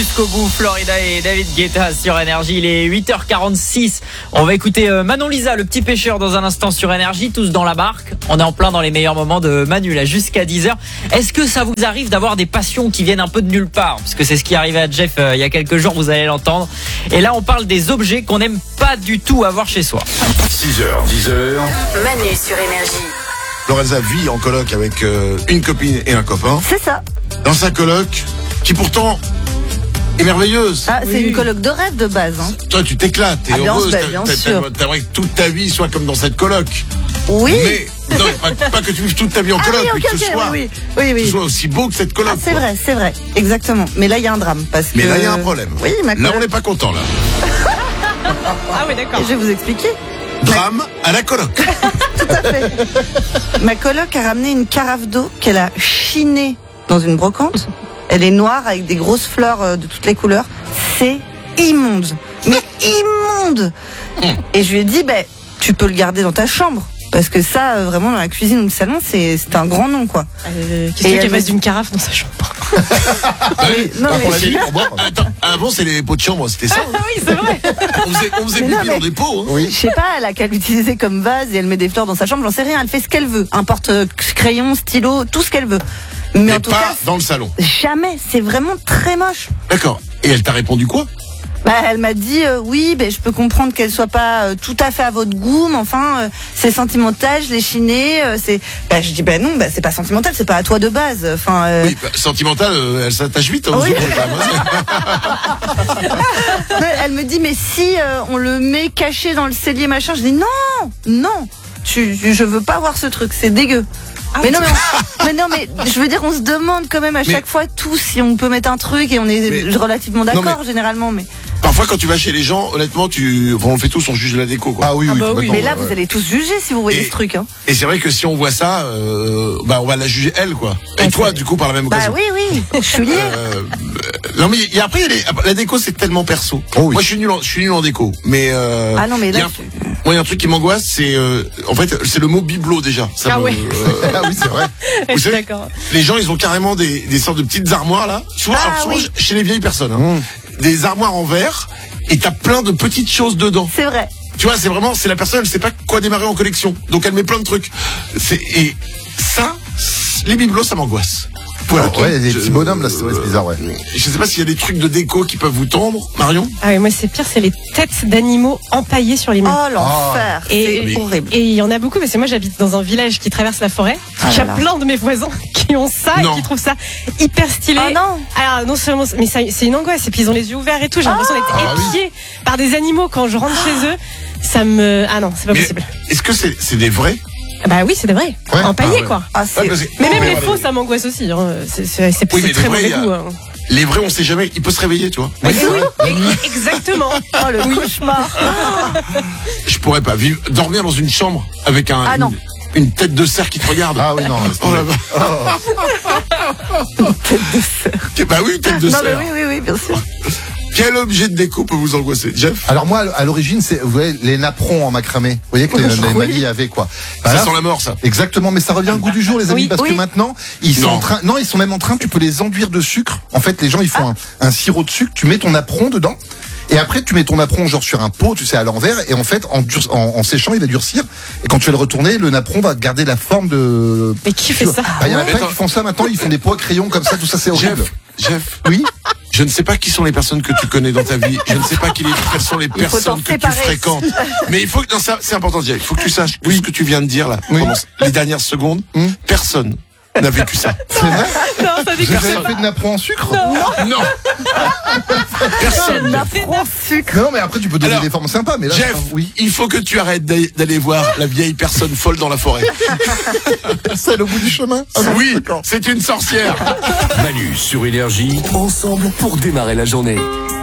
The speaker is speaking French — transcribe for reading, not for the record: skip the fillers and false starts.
jusqu'au bout. Florida et David Guetta sur Énergie. Il est 8h46. On va écouter Manon Lisa, le petit pêcheur, dans un instant sur Énergie. Tous dans la barque. On est en plein dans les meilleurs moments de Manu là jusqu'à 10h. Est-ce que ça vous arrive d'avoir des passions qui viennent un peu de nulle part? Parce que c'est ce qui est arrivé à Jeff il y a quelques jours, vous allez l'entendre. Et là on parle des objets qu'on n'aime pas du tout avoir chez soi. 6h, 10h. Manu sur Énergie. Lorenza vit en coloc avec une copine et un copain. C'est ça. Dans sa coloc, qui pourtant est merveilleuse. Ah, c'est une coloc de rêve de base. Hein. Toi, tu t'éclates, t'es heureuse. Bien sûr. T'aimerais que toute ta vie soit comme dans cette coloc. Oui. Mais non, pas que tu vives toute ta vie en coloc, mais que ce soit aussi beau que cette coloc. Ah, c'est vrai, exactement. Mais là, il y a un drame. Mais là, il y a un problème. Oui, ma coloc. Là, on n'est pas content, là. Ah oui, d'accord. Et je vais vous expliquer. Drame à la coloc. Tout à fait. Ma coloc a ramené une carafe d'eau qu'elle a chinée dans une brocante. Elle est noire avec des grosses fleurs de toutes les couleurs. C'est immonde. Mais immonde. Et je lui ai dit, tu peux le garder dans ta chambre. Parce que ça, vraiment, dans la cuisine ou le salon, c'est un grand nom, quoi. Qu'est-ce qu'elle fasse d'une carafe dans sa chambre? Non, mais Attends, avant, c'est les pots de chambre, c'était ça. Oui, c'est vrai. On faisait pipi dans des pots. Hein. je sais pas, elle a qu'à l'utiliser comme vase et elle met des fleurs dans sa chambre, j'en sais rien, elle fait ce qu'elle veut. Un porte-crayon, stylo, tout ce qu'elle veut. Mais en tout pas cas, dans le salon. Jamais, c'est vraiment très moche. D'accord. Et elle t'a répondu quoi? Elle m'a dit oui, je peux comprendre qu'elle soit pas tout à fait à votre goût, mais enfin c'est sentimental, je l'ai chiné, c'est. Je dis non, c'est pas sentimental, c'est pas à toi de base. Enfin. Oui, sentimental, elle s'attache vite. Hein, oui. Elle me dit mais si on le met caché dans le cellier machin, je dis non, je veux pas voir ce truc, c'est dégueu. Ah, mais je veux dire, on se demande quand même à chaque fois tous si on peut mettre un truc et on est relativement d'accord généralement. Mais parfois, quand tu vas chez les gens, honnêtement, on le fait tous, on juge la déco, quoi. Ah oui. Mais là, vous allez tous juger si vous voyez ce truc. Hein. Et c'est vrai que si on voit ça, on va la juger elle, quoi. Et toi, du coup, par la même occasion. Oui, je suis lié. Non mais après, la déco, c'est tellement perso. Oh, oui. Moi, je suis nul en déco, mais non, mais là. Moi, il y a un truc qui m'angoisse, c'est en fait, c'est le mot bibelot déjà. Ah oui, c'est vrai. Vous savez, les gens, ils ont carrément des sortes de petites armoires là. Souvent chez les vieilles personnes, hein, des armoires en verre, et t'as plein de petites choses dedans. C'est vrai. Tu vois, c'est la personne, elle sait pas quoi démarrer en collection, donc elle met plein de trucs. Et ça, les bibelots, ça m'angoisse. Voilà, il y a des petits bonhommes là, c'est bizarre, ouais. Je sais pas s'il y a des trucs de déco qui peuvent vous tendre, Marion. Ah oui, moi c'est pire, c'est les têtes d'animaux empaillées sur les murs. Oh l'enfer, c'est horrible. Et il y en a beaucoup parce que moi j'habite dans un village qui traverse la forêt. Il y a plein de mes voisins qui ont ça et qui trouvent ça hyper stylé. Oh non. Alors non seulement, mais c'est une angoisse. Et puis ils ont les yeux ouverts et tout. J'ai l'impression d'être épiée par des animaux quand je rentre chez eux. Ça me, non, c'est pas possible. Est-ce que c'est des vrais? Bah oui, c'est des vrais. Ouais. Empaillés quoi. Mais même les faux, ça m'angoisse aussi. Hein. C'est très mauvais goût. Hein. Les vrais, on sait jamais. Il peut se réveiller, tu vois. Oui, exactement. Oh le cauchemar. Je pourrais pas dormir dans une chambre avec une tête de cerf qui te regarde. Ah oui, non. Tête de cerf. Bah oui, tête de cerf. Non mais oui, bien sûr. Quel objet de déco peut vous angoisser, Jeff? Alors moi, à l'origine, c'est, vous voyez, les napperons en macramé. Vous voyez que les Mali avaient, quoi. Ça sent la mort, ça. Exactement, mais ça revient au goût du jour, les amis, parce que maintenant, ils sont même en train, tu peux les enduire de sucre. En fait, les gens, ils font un sirop de sucre, tu mets ton napperon dedans. Et après, tu mets ton napperon genre sur un pot, tu sais, à l'envers, et en fait, en séchant, il va durcir. Et quand tu vas le retourner, le napperon va garder la forme de. Mais qui fait ça? Il y en a plein qui font ça maintenant, ils font des pots à crayons comme ça, tout ça, c'est horrible. Jeff. Oui? Je ne sais pas qui sont les personnes que tu connais dans ta vie. Je ne sais pas quelles sont les personnes que tu fréquentes. Mais il faut que, c'est important de dire, il faut que tu saches ce que tu viens de dire là, pendant les dernières secondes. Personne n'a vécu ça. C'est vrai? Non, ça dit Vous avez fait de napperon en sucre? Non. Personne. Napperon en sucre. Non, mais après, tu peux donner des formes sympas, mais là. Jeff, il faut que tu arrêtes d'aller voir la vieille personne folle dans la forêt. C'est au bout du chemin? Oui, c'est une sorcière. Manu sur Énergie, ensemble pour démarrer la journée.